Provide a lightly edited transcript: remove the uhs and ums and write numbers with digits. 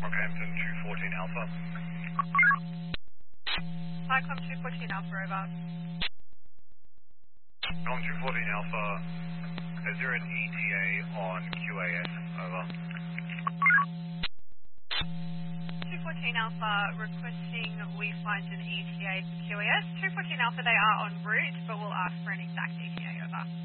Rockhampton 214 Alpha. Cyclone 214 Alpha, over. Com 214 Alpha, is there an ETA on QAS? Over. 214 Alpha requesting we find an ETA for QAS. 214 Alpha, they are en route, but we'll ask for an exact ETA, over.